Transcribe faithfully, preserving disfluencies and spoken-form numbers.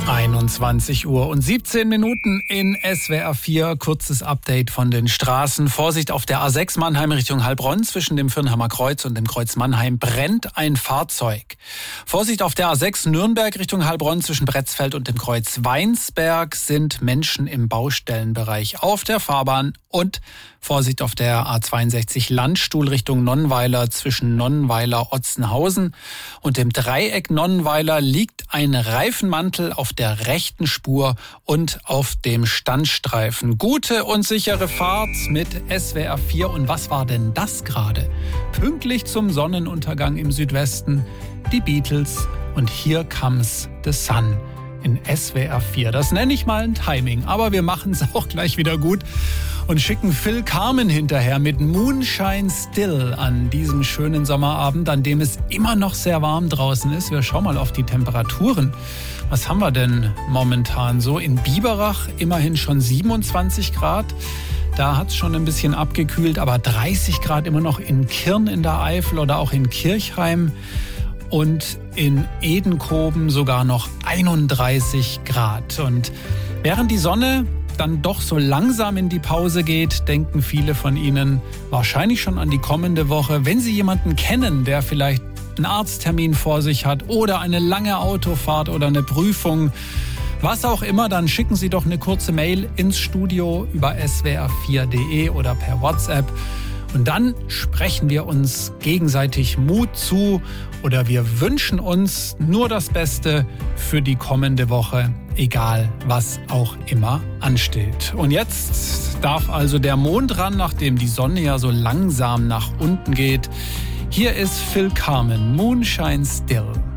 einundzwanzig Uhr und siebzehn Minuten in S W R vier. Kurzes Update von den Straßen. Vorsicht auf der A sechs Mannheim Richtung Heilbronn. Zwischen dem Firnheimer Kreuz und dem Kreuz Mannheim brennt ein Fahrzeug. Vorsicht auf der A sechs Nürnberg Richtung Heilbronn. Zwischen Bretzfeld und dem Kreuz Weinsberg sind Menschen im Baustellenbereich auf der Fahrbahn. Und Vorsicht auf der A zweiundsechzig Landstuhl Richtung Nonnweiler. Zwischen Nonnweiler-Otzenhausen und dem Dreieck Nonnweiler liegt ein Reifenmantel auf der rechten Spur und auf dem Standstreifen. Gute und sichere Fahrt mit S W R vier. Und was war denn das gerade? Pünktlich zum Sonnenuntergang im Südwesten die Beatles und Here Comes the Sun in S W R vier. Das nenne ich mal ein Timing, aber wir machen es auch gleich wieder gut und schicken Phil Carmen hinterher mit Moonshine Still an diesem schönen Sommerabend, an dem es immer noch sehr warm draußen ist. Wir schauen mal auf die Temperaturen. Was haben wir denn momentan so? In Biberach immerhin schon siebenundzwanzig Grad. Da hat es schon ein bisschen abgekühlt, aber dreißig Grad immer noch in Kirn in der Eifel oder auch in Kirchheim. Und in Edenkoben sogar noch einunddreißig Grad. Und während die Sonne dann doch so langsam in die Pause geht, denken viele von Ihnen wahrscheinlich schon an die kommende Woche. Wenn Sie jemanden kennen, der vielleicht einen Arzttermin vor sich hat oder eine lange Autofahrt oder eine Prüfung, was auch immer, dann schicken Sie doch eine kurze Mail ins Studio über s w r vier punkt d e oder per WhatsApp. Und dann sprechen wir uns gegenseitig Mut zu oder wir wünschen uns nur das Beste für die kommende Woche, egal was auch immer ansteht. Und jetzt darf also der Mond ran, nachdem die Sonne ja so langsam nach unten geht. Hier ist Phil Carmen, Moonshine Still.